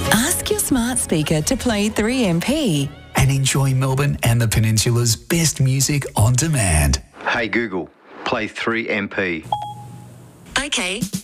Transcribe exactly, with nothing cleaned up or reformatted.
Ask your smart speaker to play three M P. And enjoy Melbourne and the Peninsula's best music on demand. Hey Google, play three M P. Okay.